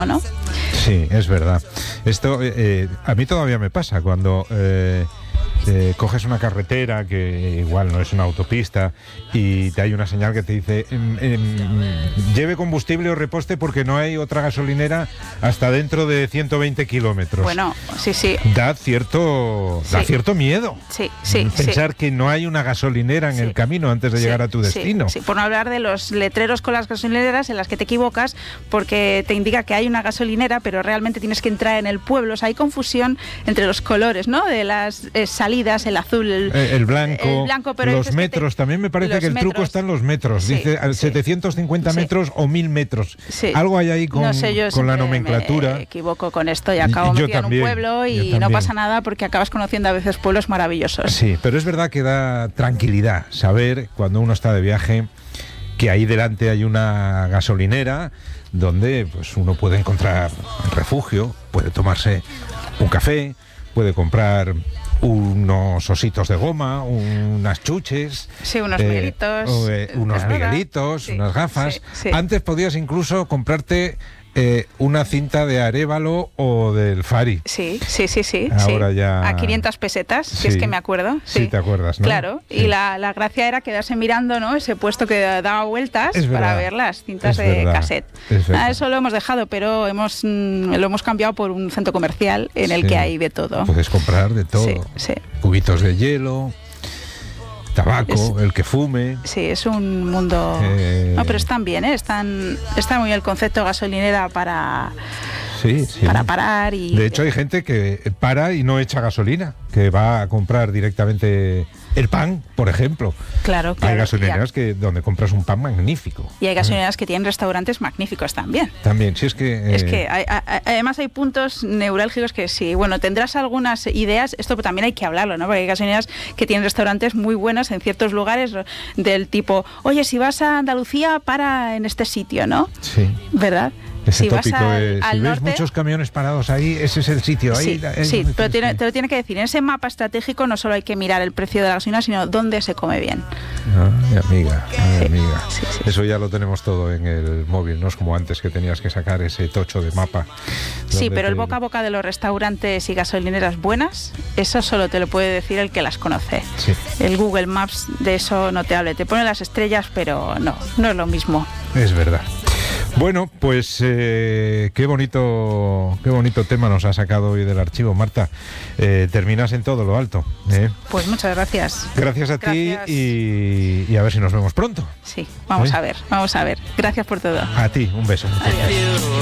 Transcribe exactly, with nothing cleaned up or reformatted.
¿no? Sí, es verdad. Esto eh, a mí todavía me pasa cuando eh, eh, coges una carretera que igual no es una autopista y te hay una señal que te dice em, em, lleve combustible o reposte porque no hay otra gasolinera hasta dentro de ciento veinte kilómetros. Bueno, sí, sí. Da cierto, Sí. da cierto miedo. Sí, sí, Pensar sí. que no hay una gasolinera en Sí. el camino antes de Sí, llegar a tu sí, destino. Sí, por no hablar de los letreros con las gasolineras en las que te equivocas porque te indica que hay una gasolinera, pero realmente tienes que entrar en el pueblo. O sea, hay confusión entre los colores, ¿no? De las eh, salidas, el azul, el, Eh, el blanco, el blanco, pero los dices que metros. te- También me parece los que el truco metros. está en los metros. Sí, Dice al sí. setecientos cincuenta Sí. metros o mil metros. Sí. Algo hay ahí con, no sé, yo con la siempre nomenclatura. me equivoco con esto y acabo Y- y yo metida en un también, pueblo yo y no también. pasa nada porque acabas conociendo a veces pueblos maravillosos. Sí, pero es verdad que da tranquilidad saber cuando uno está de viaje que ahí delante hay una gasolinera donde pues uno puede encontrar refugio, puede tomarse un café, puede comprar unos ositos de goma, unas chuches, Sí, unos eh, miguelitos. o, eh, unos Ahora, miguelitos, sí, unas gafas. sí, sí. Antes podías incluso comprarte eh, una cinta de Arévalo o del Fari. Sí, sí, sí, sí. Ahora sí. ya- A quinientas pesetas, si Sí. es que me acuerdo. Sí, te acuerdas, ¿no? Claro, Sí. y la, la gracia era quedarse mirando, ¿no? Ese puesto que daba vueltas Es para verdad, ver las cintas es de verdad, cassette. es verdad. Ah, eso lo hemos dejado, pero hemos mm, lo hemos cambiado por un centro comercial en el Sí. que hay de todo. Puedes comprar de todo. Sí, sí. Cubitos de hielo, tabaco, Es- el que fume. Sí, es un mundo... Eh, No, pero están bien, ¿eh? Están, está muy bien el concepto de gasolinera para, Sí, sí. para parar y... De hecho, hay gente que para y no echa gasolina, que va a comprar directamente el pan, por ejemplo. Claro, claro. Hay gasolineras y, que donde compras un pan magnífico. y hay gasolineras que tienen restaurantes magníficos también. También, si es que... Es eh, que hay- hay- además hay puntos neurálgicos que sí, bueno, tendrás algunas ideas, esto también hay que hablarlo, ¿no? Porque hay gasolineras que tienen restaurantes muy buenos en ciertos lugares del tipo, oye, si vas a Andalucía, para en este sitio, ¿no? Sí. ¿Verdad? Ese si vas tópico al, de, al si ves norte... muchos camiones parados ahí, ese es el sitio. Ahí, Sí, ahí sí, donde pero tienes tiene- que ir. te lo tiene que decir. En ese mapa estratégico no solo hay que mirar el precio de la gasolina, sino dónde se come bien. Ay, amiga, ay, Sí, amiga. sí, sí. Eso ya lo tenemos todo en el móvil, no es como antes que tenías que sacar ese tocho de mapa. Sí, donde pero el te- boca a boca de los restaurantes y gasolineras buenas, eso solo te lo puede decir el que las conoce. Sí, El Google Maps de eso no te hable. Te pone las estrellas, pero no, no es lo mismo. es verdad. Bueno, pues eh, qué bonito, qué bonito tema nos ha sacado hoy del archivo, Marta. Eh, terminas en todo lo alto. ¿eh? Pues muchas gracias. Gracias a Gracias. ti y, y a ver si nos vemos pronto. Sí, vamos ¿Eh? a ver, vamos a ver. Gracias por todo. A ti, un beso. Adiós.